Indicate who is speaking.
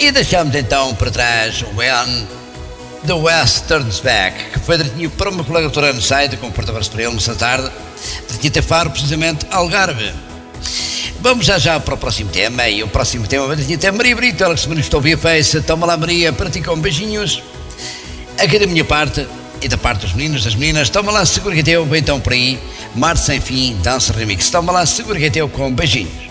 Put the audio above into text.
Speaker 1: E deixamos então para trás o When The West Turns Back, que foi direitinho para o meu colega Torano Saida, como porta-voz para ele nessa tarde, direitinho até Faro, precisamente Algarve. Vamos já para o próximo tema, e o próximo tema vai direitinho até Maria Brito, ela que se manifestou via Face. Toma lá, Maria, para ti com beijinhos. Aqui da minha parte e da parte dos meninos, das meninas, toma lá, segura que é teu, bem então por aí. Marte Sem Fim, dança remix. Toma lá, segura que é teu com beijinhos.